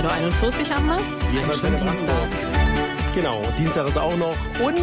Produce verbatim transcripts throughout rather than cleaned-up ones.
neun Uhr einundvierzig haben wir es. Ein schönen Dienstag. Genau, Dienstag ist auch noch. Und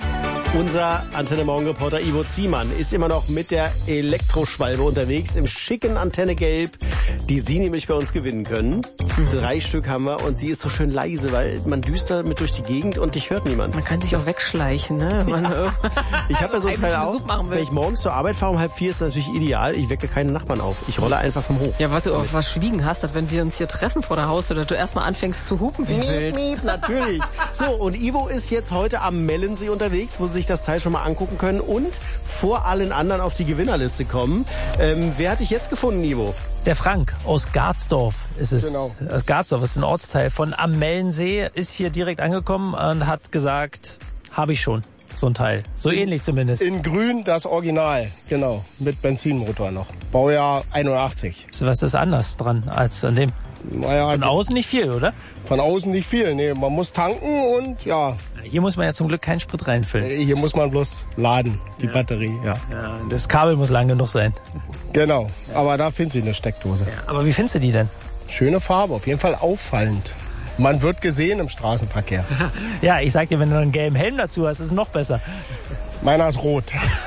unser Antenne Morgenreporter Ivo Ziemann ist immer noch mit der Elektroschwalbe unterwegs im schicken Antenne Gelb, die Sie nämlich bei uns gewinnen können. Mhm. Drei Stück haben wir und die ist so schön leise, weil man düstert mit durch die Gegend und dich hört niemand. Man kann sich auch wegschleichen, ne? Man ja. Ich habe ja so ein Teil auch, wenn ich morgens zur Arbeit fahre um halb vier, ist das natürlich ideal. Ich wecke keine Nachbarn auf. Ich rolle einfach vom Hof. Ja, was du auch verschwiegen hast, dass wenn wir uns hier treffen vor der Haustür, dass du erstmal anfängst zu hupen wie wild. Miep, miep, natürlich. So, und Ivo ist jetzt heute am Mellensee unterwegs, wo Sie sich das Teil schon mal angucken können und vor allen anderen auf die Gewinnerliste kommen. Ähm, wer hat dich jetzt gefunden, Ivo? Der Frank aus Garzdorf ist es. Genau. Aus Garzdorf ist ein Ortsteil von am Mellensee, ist hier direkt angekommen und hat gesagt, habe ich schon. So ein Teil. So in, ähnlich zumindest. In grün das Original, genau. Mit Benzinmotor noch. Baujahr einundachtzig. Was ist anders dran als an dem? Naja, von außen nicht viel, oder? Von außen nicht viel. Nee, man muss tanken und ja. Hier muss man ja zum Glück keinen Sprit reinfüllen. Hier muss man bloß laden, die ja. Batterie. Ja. Ja, das Kabel muss lang genug sein. Genau, aber da findest du eine Steckdose. Ja, aber wie findest du die denn? Schöne Farbe, auf jeden Fall auffallend. Man wird gesehen im Straßenverkehr. Ja, ich sag dir, wenn du einen gelben Helm dazu hast, ist es noch besser. Meiner ist rot.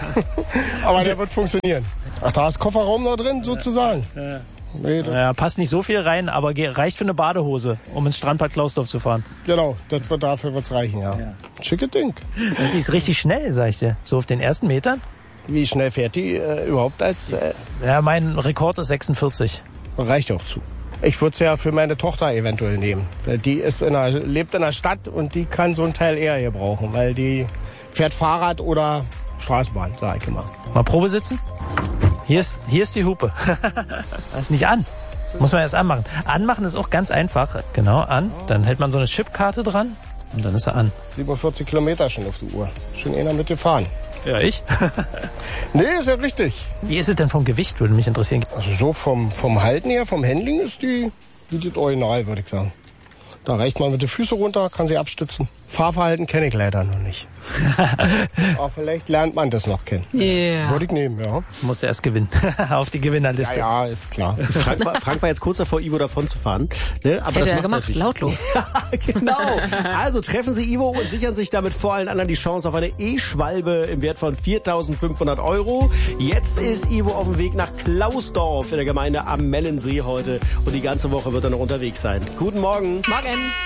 Aber der wird funktionieren. Ach, da ist Kofferraum noch drin, sozusagen. Ja. Nee, ja, passt nicht so viel rein, aber reicht für eine Badehose, um ins Strandbad Klausdorf zu fahren. Genau, das wird, dafür wird's reichen, ja. ja. Schicke Ding. Das ist richtig schnell, sag ich dir. So auf den ersten Metern. Wie schnell fährt die äh, überhaupt als... Äh ja, mein Rekord ist sechsundvierzig. Reicht auch zu. Ich würde es ja für meine Tochter eventuell nehmen. Die ist in der, lebt in der Stadt und die kann so ein Teil eher hier brauchen, weil die fährt Fahrrad oder Straßenbahn, sag ich immer. Mal Probe sitzen? Hier ist, hier ist die Hupe. Das ist nicht an. Muss man erst anmachen. Anmachen ist auch ganz einfach. Genau, an. Dann hält man so eine Chipkarte dran und dann ist er an. siebenundvierzig Kilometer schon auf die Uhr. Schon einer mit gefahren. Ja, ich? Nee, ist ja richtig. Wie ist es denn vom Gewicht, würde mich interessieren. Also so vom, vom Halten her, vom Handling ist die, die das Original, würde ich sagen. Da reicht man mit den Füßen runter, kann sie abstützen. Fahrverhalten kenne ich leider noch nicht. Aber vielleicht lernt man das noch kennen. Yeah. Würde ich nehmen, ja. Muss erst gewinnen. Auf die Gewinnerliste. Ja, ja, ist klar. Frank war, Frank war jetzt kurz davor, Ivo davon zu fahren. Ne? Aber Hätte das er macht's gemacht, natürlich. lautlos. Ja, genau. Also treffen Sie Ivo und sichern sich damit vor allen anderen die Chance auf eine E-Schwalbe im Wert von viertausendfünfhundert Euro. Jetzt ist Ivo auf dem Weg nach Klausdorf in der Gemeinde am Mellensee heute. Und die ganze Woche wird er noch unterwegs sein. Guten Morgen. Morgen.